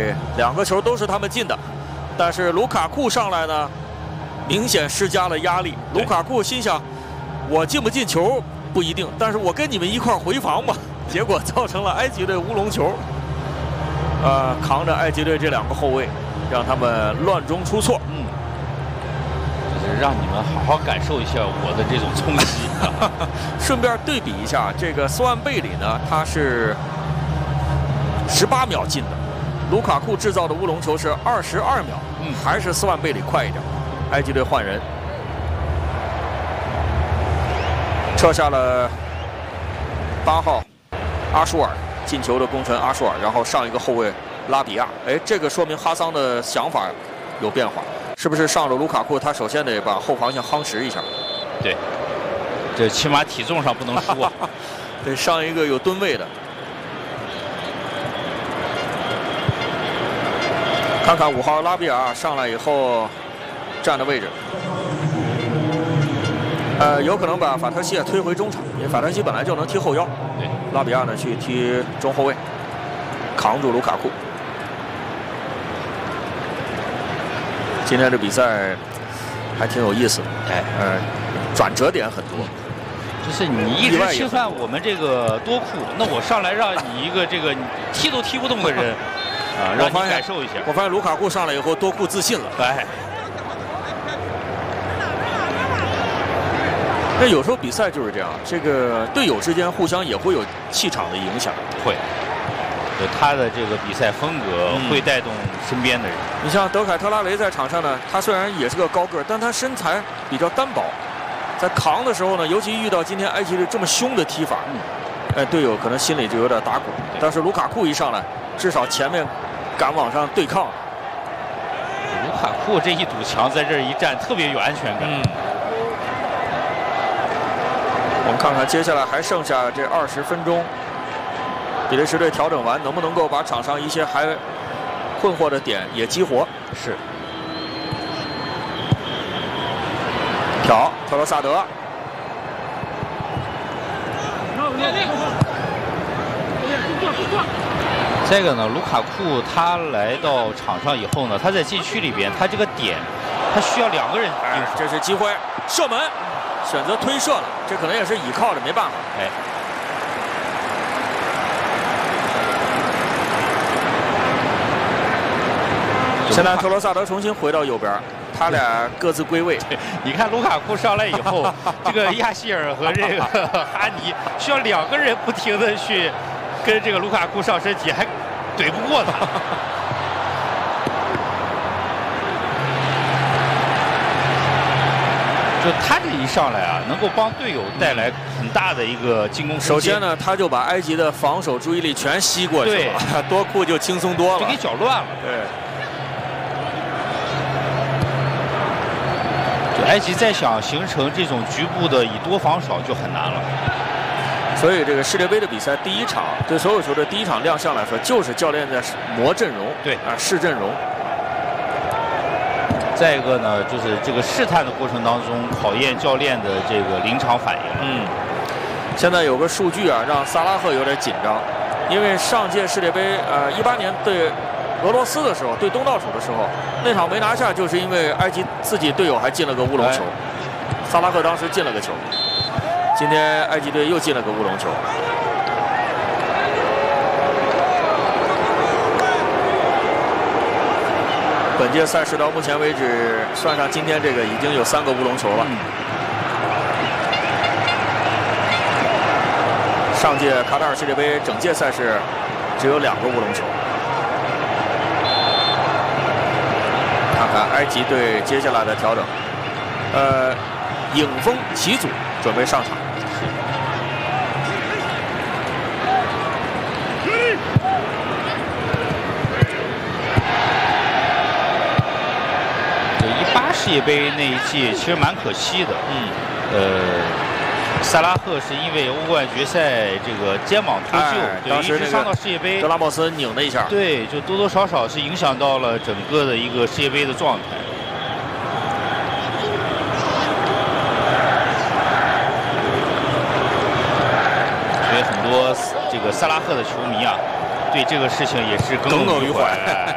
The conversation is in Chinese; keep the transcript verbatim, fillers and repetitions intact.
队两个球都是他们进的，但是卢卡库上来呢，明显施加了压力。卢卡库心想，我进不进球不一定，但是我跟你们一块回防吧。结果造成了埃及队乌龙球，呃，扛着埃及队这两个后卫，让他们乱中出错。 嗯，就是让你们好好感受一下我的这种冲击。 顺便对比一下，这个斯万贝里呢，他是十八秒进的，卢卡库制造的乌龙球是二十二秒，嗯，还是斯万贝里快一点。埃及队换人，撤下了八号阿舒尔，进球的功臣阿舒尔，然后上一个后卫拉比亚。哎，这个说明哈桑的想法有变化，是不是上了卢卡库，他首先得把后防线夯实一下？ 对，这起码体重上不能输啊。 得上一个有吨位的。看看五号拉比亚上来以后站的位置，呃，有可能把法特西推回中场，因为法特西本来就能踢后腰。 对， 拉比亚呢去踢中后卫，扛住卢卡库。今天这比赛还挺有意思的， 哎， 呃，转折点很多。 就是你一直侵犯我们这个多库，那我上来让你一个这个踢都踢不动的人啊，让你感受一下。 我发现卢卡库上来以后，多库自信了。 哎。 那有时候比赛就是这样，这个队友之间互相也会有气场的影响。 会，就他的这个比赛风格会带动身边的人。 嗯、你像德凯特拉雷在场上呢，他虽然也是个高个，但他身材比较单薄，在扛的时候呢，尤其遇到今天埃及队这么凶的踢法，嗯、哎，队友可能心里就有点打鼓。但是卢卡库一上来，至少前面敢往上对抗。 卢卡库这一堵墙在这儿一站，特别有安全感。嗯。 我们看看接下来还剩下这二十分钟，比利时队调整完能不能够把场上一些还困惑的点也激活？ 是。 挑特罗萨德， 这个呢，卢卡库他来到场上以后呢，他在禁区里边，他这个点，他需要两个人。 哎，这是机会，射门。选择推射了，这可能也是倚靠着，没办法。 哎， 现在特罗萨德重新回到右边，他俩各自归位。 你看卢卡库上来以后，这个亚希尔和这个哈尼需要两个人不停的去跟这个卢卡库上身体，还怼不过他。就他这一上来啊，能够帮队友带来很大的一个进攻空间。 首先呢，他就把埃及的防守注意力全吸过去了，多库就轻松多了， 就给搅乱了。 对， 就埃及再想形成这种局部的以多防少就很难了。 所以这个世界杯的比赛第一场，对所有球队第一场亮相来说，就是教练在磨阵容， 对啊，试阵容。 再一个呢，就是这个试探的过程当中，考验教练的这个临场反应。 嗯，现在有个数据啊，让萨拉赫有点紧张，因为上届世界杯，呃，一八年对俄罗斯的时候，对东道主的时候，那场没拿下，就是因为埃及自己队友还进了个乌龙球，哎、萨拉赫当时进了个球。今天埃及队又进了个乌龙球。本届赛事到目前为止，算上今天这个，已经有三个乌龙球了。嗯、上届卡塔尔世界杯整届赛事只有两个乌龙球。看看埃及队接下来的调整，呃，影锋齐祖准备上场。 世界杯那一届其实蛮可惜的， 嗯， 呃，萨拉赫是因为欧冠决赛这个肩膀脱臼，对，一直伤到世界杯。 德拉莫斯拧了一下， 对，就多多少少是影响到了整个的一个世界杯的状态。所以很多这个萨拉赫的球迷啊，对这个事情也是耿耿于怀。